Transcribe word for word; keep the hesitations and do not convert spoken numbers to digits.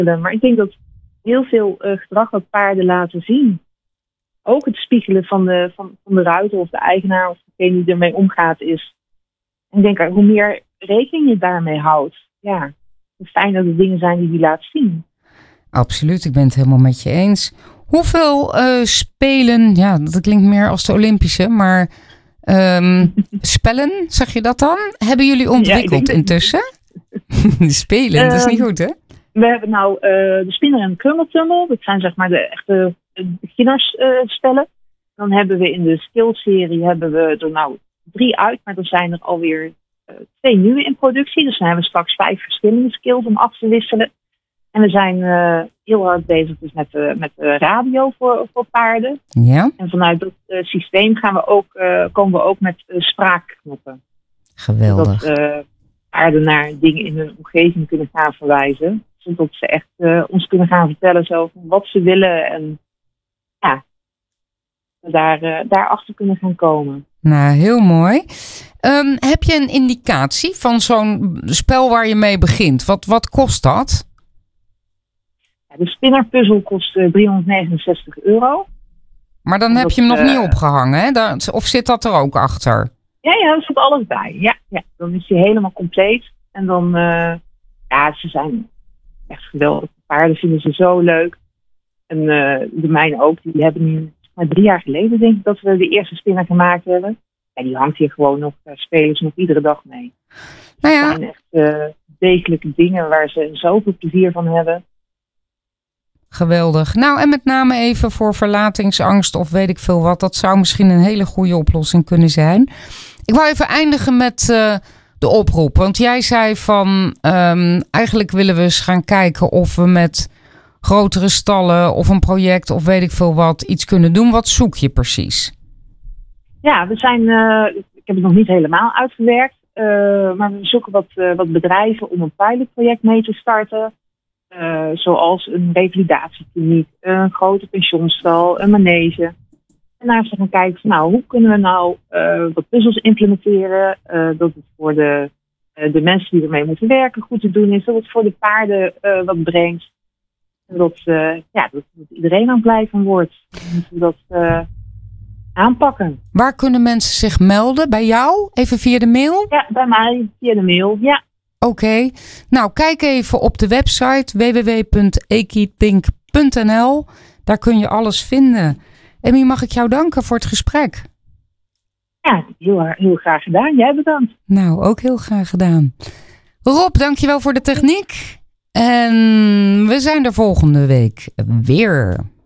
Maar ik denk dat heel veel uh, gedrag dat paarden laten zien. Ook het spiegelen van de, van, van de ruiter of de eigenaar of degene die ermee omgaat is. En ik denk, uh, hoe meer rekening je daarmee houdt, ja, hoe fijn dat het dingen zijn die die laat zien. Absoluut, ik ben het helemaal met je eens. Hoeveel uh, spelen, ja, dat klinkt meer als de Olympische, maar um, spellen, zeg je dat dan? Hebben jullie ontwikkeld ja, intussen? Spelen, uh, dat is niet goed, hè? We hebben nou uh, de spinner en de krummeltummel. Dat zijn zeg maar de echte beginnersspellen. Uh, dan hebben we in de skillserie hebben we er nou drie uit, maar er zijn er alweer uh, twee nieuwe in productie. Dus dan hebben we straks vijf verschillende skills om af te wisselen. En we zijn uh, heel hard bezig dus met, uh, met uh, radio voor, voor paarden. Ja. En vanuit dat uh, systeem gaan we ook, uh, komen we ook met uh, spraakknoppen. Geweldig. Zodat uh, paarden naar dingen in hun omgeving kunnen gaan verwijzen. Zodat ze echt uh, ons kunnen gaan vertellen zo van wat ze willen. En ja, we daar, uh, daarachter kunnen gaan komen. Nou, heel mooi. Um, heb je een indicatie van zo'n spel waar je mee begint? Wat, wat kost dat? De spinnerpuzzel kost uh, driehonderdnegenenzestig euro. Maar dan heb dat, je hem nog uh, niet opgehangen, hè? Daar, of zit dat er ook achter? Ja, ja, er zit alles bij. Ja, ja. Dan is hij helemaal compleet. En dan, uh, ja, ze zijn echt geweldig. De paarden vinden ze zo leuk. En uh, de mijne ook. Die hebben nu, maar drie jaar geleden denk ik dat we de eerste spinner gemaakt hebben. En die hangt hier gewoon nog, uh, spelen ze nog iedere dag mee. Nou ja. Het zijn echt uh, degelijke dingen waar ze zoveel plezier van hebben. Geweldig. Nou, en met name even voor verlatingsangst of weet ik veel wat. Dat zou misschien een hele goede oplossing kunnen zijn. Ik wou even eindigen met uh, de oproep. Want jij zei van um, eigenlijk willen we eens gaan kijken of we met grotere stallen of een project of weet ik veel wat iets kunnen doen. Wat zoek je precies? Ja, we zijn, uh, ik heb het nog niet helemaal uitgewerkt. Uh, maar we zoeken wat, uh, wat bedrijven om een pilotproject mee te starten. Uh, zoals een revalidatiekliniek, een grote pensioenstal, een manege. En daar gaan kijken van nou, hoe kunnen we nou uh, wat puzzels implementeren. Uh, dat het voor de, uh, de mensen die ermee moeten werken goed te doen is. Dat het voor de paarden uh, wat brengt. En dat, uh, ja, dat, dat iedereen aan blij van wordt. Dan moeten we dat uh, aanpakken. Waar kunnen mensen zich melden? Bij jou? Even via de mail? Ja, bij mij via de mail, ja. Oké, okay. Nou kijk even op de website w w w punt equithink punt n l. Daar kun je alles vinden. Emmy, mag ik jou danken voor het gesprek? Ja, heel, heel graag gedaan. Jij bedankt. Nou, ook heel graag gedaan. Rob, dankjewel voor de techniek. En we zijn er volgende week weer.